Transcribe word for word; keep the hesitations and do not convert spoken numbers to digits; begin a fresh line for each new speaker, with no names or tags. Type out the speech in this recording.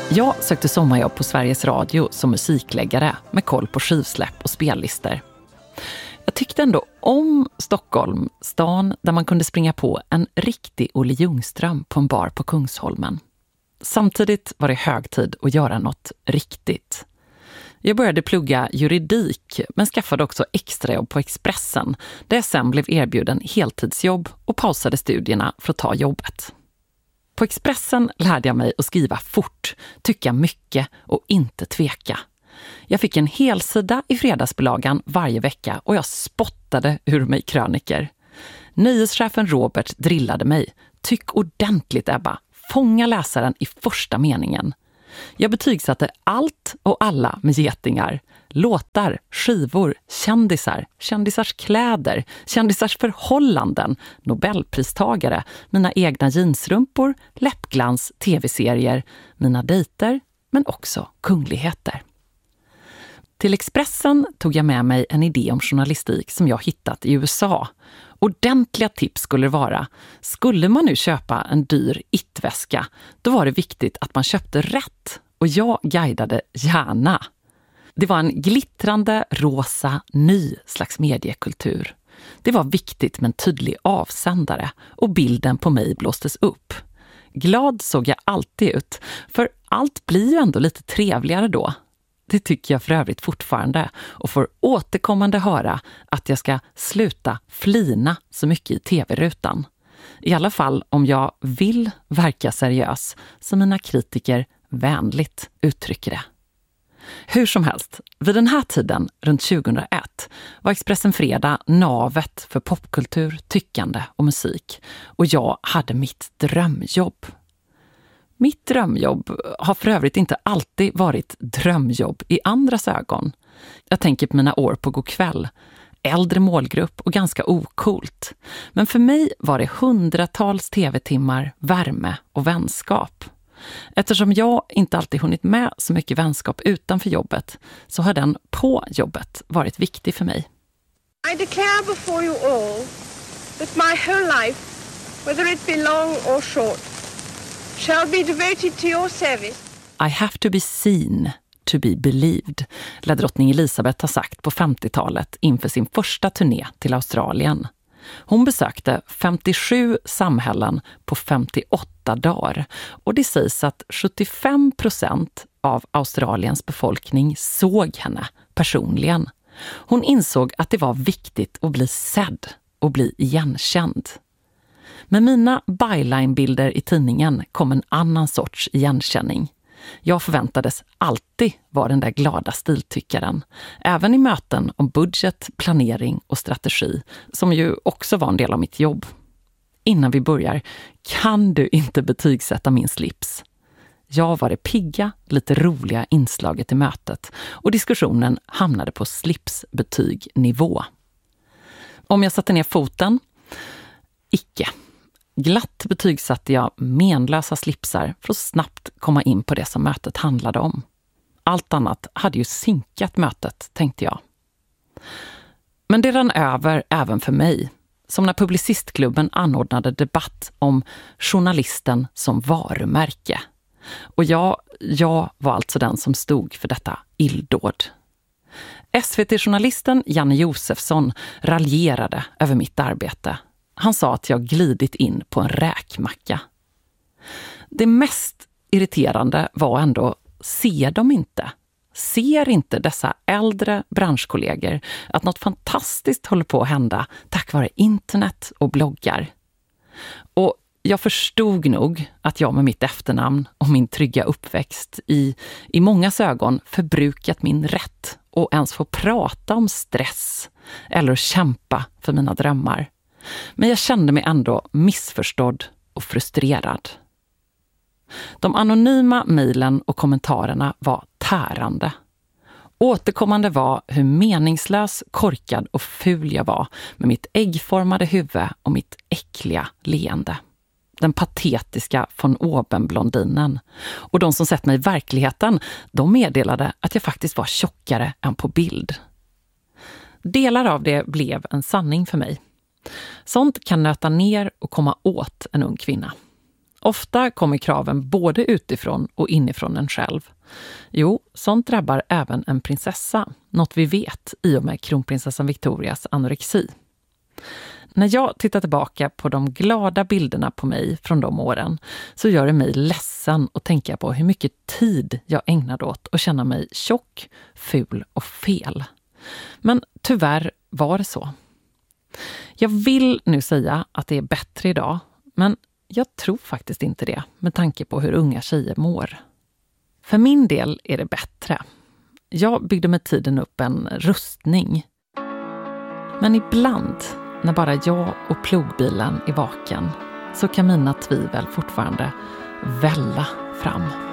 Jag sökte sommarjobb på Sveriges Radio som musikläggare med koll på skivsläpp och spellister. Jag tyckte ändå om Stockholm, stan där man kunde springa på en riktig Olle Ljungström på en bar på Kungsholmen. Samtidigt var det hög tid att göra något riktigt. Jag började plugga juridik men skaffade också extrajobb på Expressen där jag sen blev erbjuden heltidsjobb och pausade studierna för att ta jobbet. På Expressen lärde jag mig att skriva fort, tycka mycket och inte tveka. Jag fick en helsida i fredagsbelagan varje vecka och jag spottade ur mig kröniker. Nöjeschefen Robert drillade mig. Tyck ordentligt, Ebba. Fånga läsaren i första meningen. Jag betygsatte allt och alla med getingar. Låtar, skivor, kändisar, kändisars kläder, kändisars förhållanden, Nobelpristagare, mina egna jeansrumpor, läppglans, tv-serier, mina dejter, men också kungligheter. Till Expressen tog jag med mig en idé om journalistik som jag hittat i U S A. Ordentliga tips skulle det vara. Skulle man nu köpa en dyr it-väska, då var det viktigt att man köpte rätt. Och jag guidade gärna. Det var en glittrande, rosa, ny slags mediekultur. Det var viktigt med en tydlig avsändare och bilden på mig blåstes upp. Glad såg jag alltid ut, för allt blir ju ändå lite trevligare då. Det tycker jag för övrigt fortfarande och får återkommande höra att jag ska sluta flina så mycket i tv-rutan. I alla fall om jag vill verka seriös, som mina kritiker vänligt uttrycker det. Hur som helst, vid den här tiden, runt tjugohundraett, var Expressen Fredag navet för popkultur, tyckande och musik. Och jag hade mitt drömjobb. Mitt drömjobb har för övrigt inte alltid varit drömjobb i andras ögon. Jag tänker på mina år på Go'kväll. Äldre målgrupp och ganska okult. Men för mig var det hundratals tv-timmar, värme och vänskap. Eftersom jag inte alltid hunnit med så mycket vänskap utanför jobbet så har den på jobbet varit viktig för mig.
I declare before you all that my whole life, whether it be long or short, shall be devoted to your service.
I have to be seen to be believed, lär drottning Elisabeth ha sagt på femtiotalet inför sin första turné till Australien. Hon besökte femtiosju samhällen på femtioåtta dagar och det sägs att sjuttiofem procent av Australiens befolkning såg henne personligen. Hon insåg att det var viktigt att bli sedd och bli igenkänd. Med mina byline-bilder i tidningen kom en annan sorts igenkänning. Jag förväntades alltid vara den där glada stiltyckaren, även i möten om budget, planering och strategi, som ju också var en del av mitt jobb. Innan vi börjar, kan du inte betygsätta min slips? Jag var det pigga, lite roliga inslaget i mötet och diskussionen hamnade på slipsbetygnivå. Om jag satte ner foten? Icke. Glatt betygsatte jag menlösa slipsar för att snabbt komma in på det som mötet handlade om. Allt annat hade ju sinkat mötet, tänkte jag. Men det rann över även för mig, som när Publicistklubben anordnade debatt om journalisten som varumärke. Och jag, jag var alltså den som stod för detta illdåd. S V T-journalisten Janne Josefsson raljerade över mitt arbete. Han sa att jag glidit in på en räkmacka. Det mest irriterande var ändå, ser de inte? Ser inte dessa äldre branschkollegor att något fantastiskt håller på att hända tack vare internet och bloggar? Och jag förstod nog att jag med mitt efternamn och min trygga uppväxt i, i mångas ögon förbrukat min rätt och ens få prata om stress eller kämpa för mina drömmar. Men jag kände mig ändå missförstådd och frustrerad. De anonyma mejlen och kommentarerna var tärande. Återkommande var hur meningslös, korkad och ful jag var med mitt äggformade huvud och mitt äckliga leende. Den patetiska von Oben-blondinen. Och de som sett mig i verkligheten, de meddelade att jag faktiskt var tjockare än på bild. Delar av det blev en sanning för mig. Sånt kan nöta ner och komma åt en ung kvinna. Ofta kommer kraven både utifrån och inifrån en själv. Jo, sånt drabbar även en prinsessa, något vi vet i och med kronprinsessan Victorias anorexi. När jag tittar tillbaka på de glada bilderna på mig från de åren så gör det mig ledsen att tänka på hur mycket tid jag ägnade åt att känna mig tjock, ful och fel. Men tyvärr var det så. Jag vill nu säga att det är bättre idag, men jag tror faktiskt inte det med tanke på hur unga tjejer mår. För min del är det bättre. Jag byggde med tiden upp en rustning. Men ibland, när bara jag och plogbilen är vaken, så kan mina tvivel fortfarande välla fram.